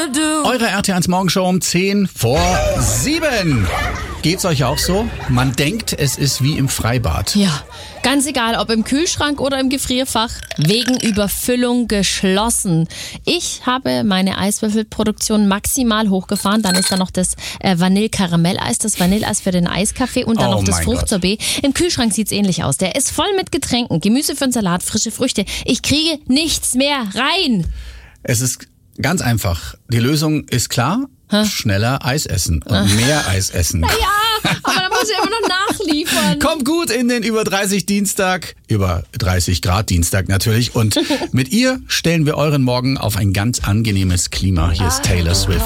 Eure RT1 Morgenshow um 6:50. Geht's euch auch so? Man denkt, es ist wie im Freibad. Ja, ganz egal, ob im Kühlschrank oder im Gefrierfach, wegen Überfüllung geschlossen. Ich habe meine Eiswürfelproduktion maximal hochgefahren. Dann ist da noch das Vanille-Karamell-Eis, das Vanilleeis für den Eiskaffee und dann noch das Fruchtsorbet. Im Kühlschrank sieht's ähnlich aus. Der ist voll mit Getränken, Gemüse für den Salat, frische Früchte. Ich kriege nichts mehr rein. Es ist ganz einfach. Die Lösung ist klar. Schneller Eis essen und mehr Eis essen. Ja, aber da muss ich immer noch nachliefern. Kommt gut in den über 30 Dienstag, über 30 Grad Dienstag natürlich. Und mit ihr stellen wir euren Morgen auf ein ganz angenehmes Klima. Hier ist Taylor Swift.